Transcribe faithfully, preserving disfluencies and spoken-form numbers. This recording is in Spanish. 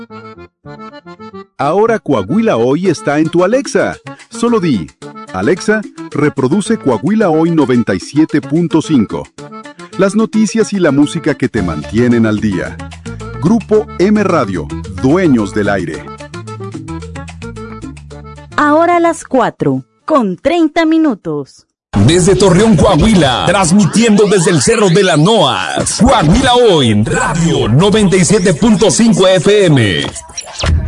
Ahora Coahuila Hoy está en tu Alexa. Solo di, Alexa, reproduce Coahuila Hoy noventa y siete punto cinco. Las noticias y la música que te mantienen al día. Grupo M Radio, dueños del aire. Ahora a las cuatro, con treinta minutos. Desde Torreón, Coahuila, transmitiendo desde el Cerro de la Noas. Coahuila Hoy, Radio noventa y siete punto cinco F M.